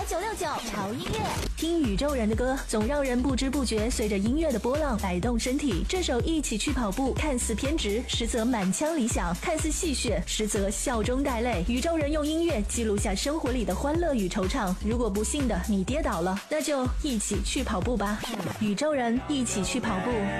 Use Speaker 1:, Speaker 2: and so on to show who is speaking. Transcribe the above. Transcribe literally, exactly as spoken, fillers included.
Speaker 1: 百九六九潮音乐。
Speaker 2: 听宇宙人的歌，总让人不知不觉随着音乐的波浪摆动身体。这首《一起去跑步》看似偏执，实则满腔理想；看似戏谑，实则笑中带泪。宇宙人用音乐记录下生活里的欢乐与惆怅。如果不幸的你跌倒了，那就一起去跑步吧。宇宙人一起去跑步。